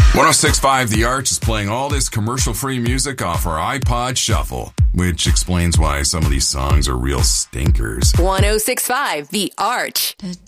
106.5 The Arch is playing all this commercial-free music off our iPod Shuffle, which explains why some of these songs are real stinkers. 106.5 The Arch.